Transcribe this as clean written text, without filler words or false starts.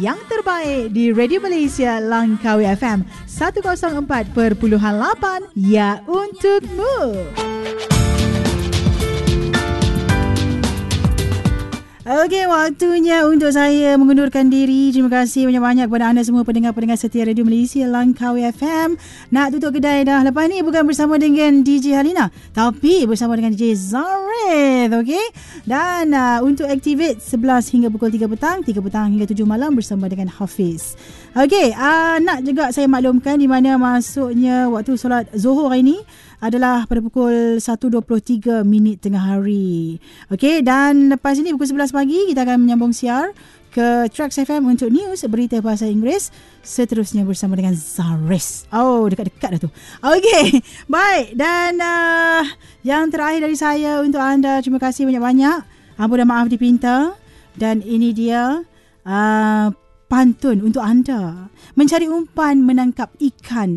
yang terbaik di Radio Malaysia Langkawi FM 104.8, ya untukmu. Okey, waktunya untuk saya mengundurkan diri. Terima kasih banyak-banyak kepada anda semua pendengar-pendengar setia Radio Malaysia Langkawi FM. Nak tutup kedai dah. Lepas ni bukan bersama dengan DJ Halina, tapi bersama dengan DJ Zareth. Okey. Dan untuk Activate 11 hingga pukul 3 petang, 3 petang hingga 7 malam bersama dengan Hafiz. Okey, nak juga saya maklumkan di mana masuknya waktu solat Zuhur hari ini adalah pada pukul 1.23 tengah hari. Okey, dan lepas ini pukul 11 pagi kita akan menyambung siar ke Trax FM untuk news, berita bahasa Inggeris, seterusnya bersama dengan Zaris. Oh, dekat-dekat dah tu. Okey, baik. Dan yang terakhir dari saya untuk anda, terima kasih banyak-banyak. Ampun dan maaf dipinta. Dan ini dia pantun untuk anda. Mencari umpan menangkap ikan